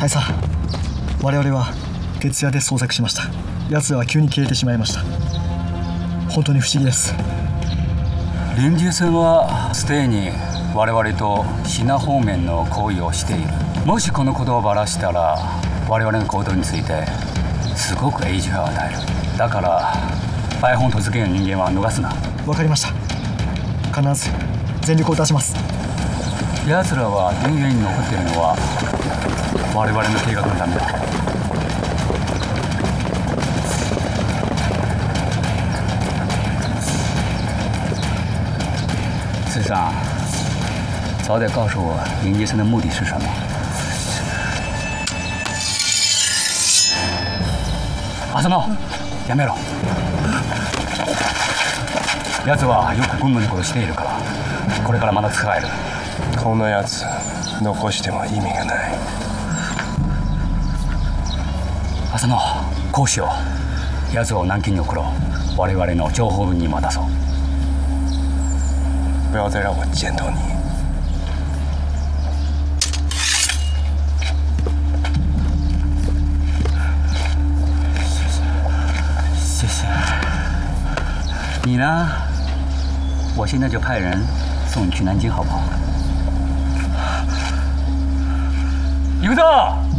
大佐、我々は徹夜で捜索しました。奴らは急に消えてしまいました。本当に不思議です。 臨時戦はすでに我々とシナ方面の行為をしている。もしこのことをばらしたら我々の行動についてすごく影響を与える。だからパイホン突撃の人間は逃すな。 わかりました。必ず全力を出します。 奴らは人間に残っているのは我々の計画のためだ。师长，早点告诉我林杰森的目的是什么。浅野、やめろ。奴はよく軍務のことしているから、これからまだ使える。 このやつ残しても意味がない。 浅野、こうしよう。奴を南京に送ろう。我々の情報部に渡そう。 不要再让我见到你。 谢谢。你呢？我现在就派人送你去南京，好不好？一个字。